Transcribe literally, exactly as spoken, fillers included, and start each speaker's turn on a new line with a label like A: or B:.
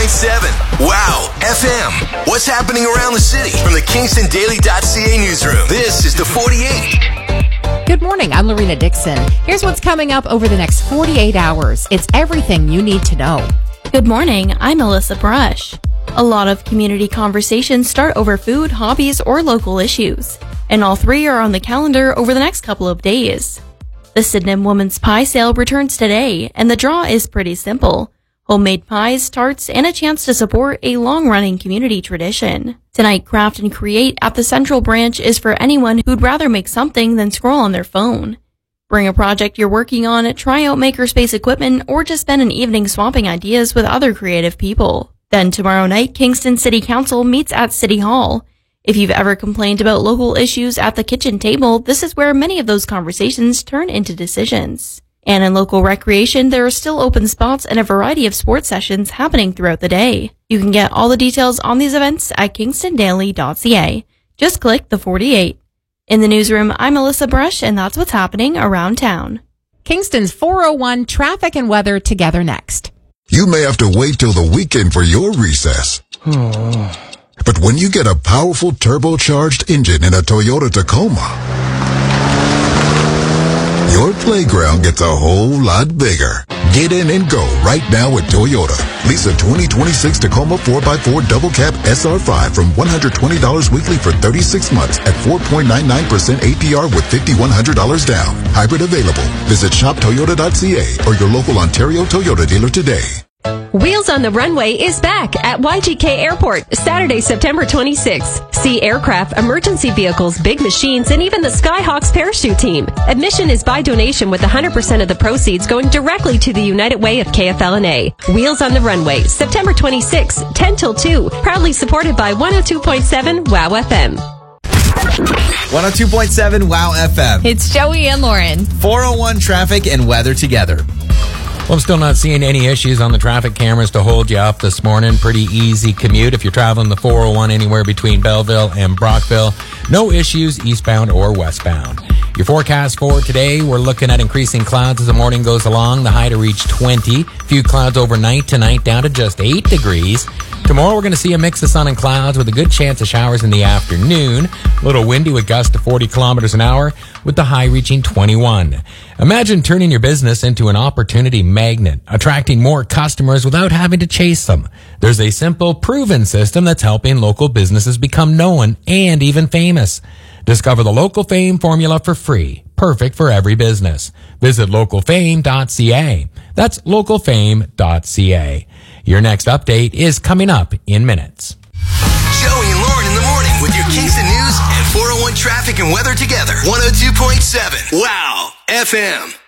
A: point seven. Wow F M. What's happening around the city? From the Kingston Daily dot C A newsroom, this is the forty-eight.
B: Good morning, I'm Lorena Dixon. Here's what's coming up over the next forty-eight hours. It's everything you need to know.
C: Good morning, I'm Alyssa Brush. A lot of community conversations start over food, hobbies, or local issues, and all three are on the calendar over the next couple of days. The Sydenham Woman's Pie Sale returns today, and the draw is pretty simple. Homemade pies, tarts, and a chance to support a long-running community tradition. Tonight, Craft and Create at the Central Branch is for anyone who'd rather make something than scroll on their phone. Bring a project you're working on, try out Makerspace equipment, or just spend an evening swapping ideas with other creative people. Then tomorrow night, Kingston City Council meets at City Hall. If you've ever complained about local issues at the kitchen table, this is where many of those conversations turn into decisions. And in local recreation, there are still open spots and a variety of sports sessions happening throughout the day. You can get all the details on these events at kingston daily dot c a. Just click the forty-eight. In the newsroom, I'm Alyssa Brush, and that's what's happening around town.
B: Kingston's four oh one traffic and weather together next.
D: You may have to wait till the weekend for your recess. But when you get a powerful turbocharged engine in a Toyota Tacoma, your playground gets a whole lot bigger. Get in and go right now at Toyota. Lease a twenty twenty-six Tacoma four by four Double Cab S R five from one hundred twenty dollars weekly for thirty-six months at four point nine nine percent A P R with five thousand one hundred dollars down. Hybrid available. Visit shop toyota dot c a or your local Ontario Toyota dealer today.
E: Wheels on the Runway is back at Y G K Airport, Saturday, September twenty-sixth. See aircraft, emergency vehicles, big machines, and even the Skyhawks parachute team. Admission is by donation with one hundred percent of the proceeds going directly to the United Way of K F L N A. Wheels on the Runway, September twenty-sixth, ten till two. Proudly supported by one oh two point seven WOW F M.
F: one oh two point seven WOW F M.
G: It's Joey and Lauren.
F: four oh one traffic and weather together.
H: Well, I'm still not seeing any issues on the traffic cameras to hold you up this morning. Pretty easy commute if you're traveling the four oh one anywhere between Belleville and Brockville. No issues eastbound or westbound. Your forecast for today, we're looking at increasing clouds as the morning goes along. The high to reach twenty. Few clouds overnight tonight down to just eight degrees. Tomorrow we're going to see a mix of sun and clouds with a good chance of showers in the afternoon. A little windy with gusts to forty kilometers an hour with the high reaching twenty-one. Imagine turning your business into an opportunity magnet, attracting more customers without having to chase them. There's a simple, proven system that's helping local businesses become known and even famous. Discover the Local Fame formula for free. Perfect for every business. Visit local fame dot c a. That's local fame dot c a. Your next update is coming up in minutes.
A: Joey and Lauren in the morning with your Kingston News and four oh one traffic and weather together. one oh two point seven WOW F M.